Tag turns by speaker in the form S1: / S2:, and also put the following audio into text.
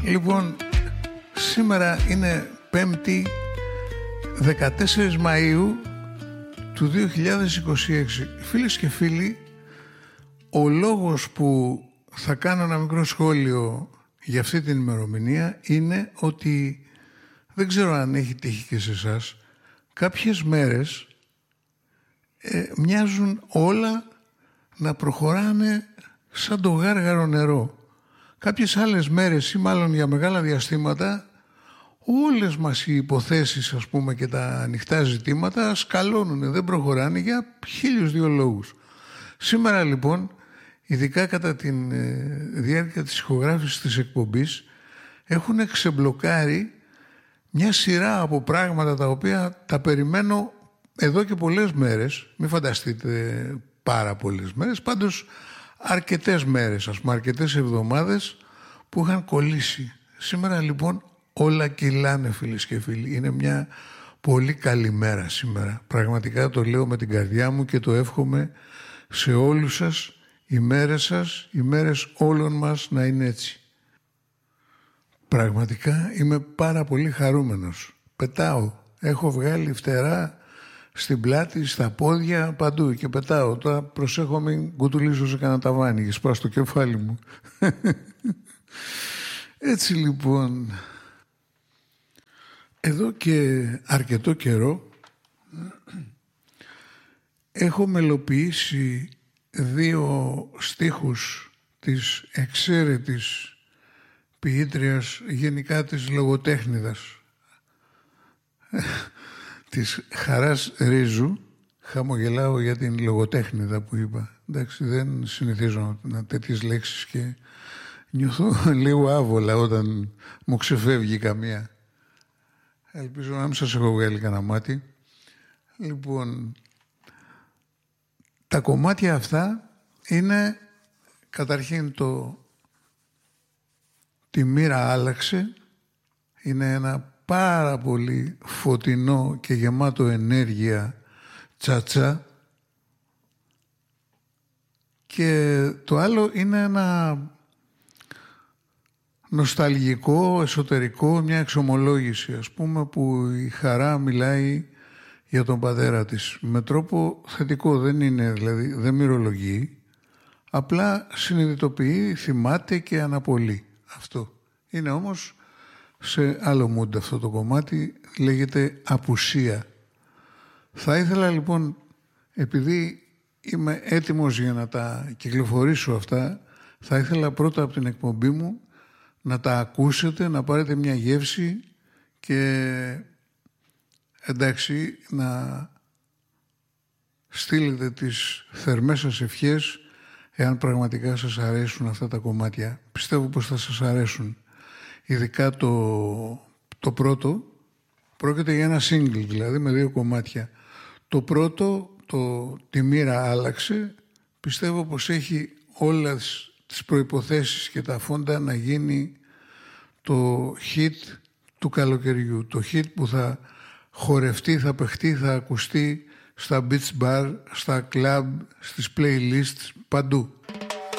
S1: Λοιπόν, σήμερα είναι 5η 14 Μαΐου του 2026. Φίλες και φίλοι, ο λόγος που θα κάνω ένα μικρό σχόλιο για αυτή την ημερομηνία είναι ότι δεν ξέρω αν έχει τύχει και σε εσάς, κάποιες μέρες μοιάζουν όλα να προχωράνε σαν το γάργαρο νερό. Κάποιες άλλες μέρες ή μάλλον για μεγάλα διαστήματα όλες μας οι υποθέσεις, ας πούμε, και τα ανοιχτά ζητήματα σκαλώνουν, δεν προχωράνε για 1002 λόγους. Σήμερα λοιπόν, ειδικά κατά τη διάρκεια της ηχογράφησης της εκπομπής, έχουν ξεμπλοκάρει μια σειρά από πράγματα τα οποία τα περιμένω εδώ και πολλές μέρες. Μην φανταστείτε πάρα πολλές μέρες, πάντως αρκετές μέρες, ας πούμε αρκετές εβδομάδες που είχαν κολλήσει. Σήμερα λοιπόν όλα κυλάνε, φίλες και φίλοι. Είναι μια πολύ καλή μέρα σήμερα. Πραγματικά το λέω με την καρδιά μου και το εύχομαι σε όλους σας, οι μέρες όλων μας να είναι έτσι. Πραγματικά είμαι πάρα πολύ χαρούμενος. Πετάω. Έχω βγάλει φτερά στην πλάτη, στα πόδια, παντού και πετάω. Τώρα προσέχω μην κουτουλήσω σε κανένα ταβάνι και σπάω στο κεφάλι μου. Έτσι λοιπόν, εδώ και αρκετό καιρό έχω μελοποιήσει 2 στίχους της εξαίρετης ποιήτριας, γενικά της λογοτέχνηδας, της Χαράς Ρίζου. Χαμογελάω για την λογοτέχνηδα που είπα. Εντάξει, δεν συνηθίζω να τέτοιες λέξεις και νιώθω λίγο άβολα όταν μου ξεφεύγει καμία. Ελπίζω να μην σας έχω βγάλει κανένα μάτι. Λοιπόν, τα κομμάτια αυτά είναι καταρχήν «Τη μοίρα άλλαξε». Είναι ένα πάρα πολύ φωτεινό και γεμάτο ενέργεια τσατσά. Και το άλλο είναι ένα νοσταλγικό, εσωτερικό, μια εξομολόγηση, ας πούμε, που η Χαρά μιλάει για τον πατέρα της. Με τρόπο θετικό, δεν είναι, δηλαδή, δεν μυρολογεί, απλά συνειδητοποιεί, θυμάται και αναπολύει. Αυτό. Είναι όμως σε άλλο mood αυτό το κομμάτι, λέγεται «Απουσία». Θα ήθελα λοιπόν, επειδή είμαι έτοιμος για να τα κυκλοφορήσω αυτά, θα ήθελα πρώτα από την εκπομπή μου να τα ακούσετε, να πάρετε μια γεύση και εντάξει να στείλετε τις θερμές σας ευχές εάν πραγματικά σας αρέσουν αυτά τα κομμάτια. Πιστεύω πως θα σας αρέσουν. Ειδικά το πρώτο, πρόκειται για ένα single δηλαδή με 2 κομμάτια. Το πρώτο, «Τη μοίρα άλλαξε», πιστεύω πως έχει όλες τις προϋποθέσεις και τα φόντα να γίνει το hit του καλοκαιριού. Το hit που θα χορευτεί, θα παιχτεί, θα ακουστεί στα beach bar, στα club, στις playlists, παντού.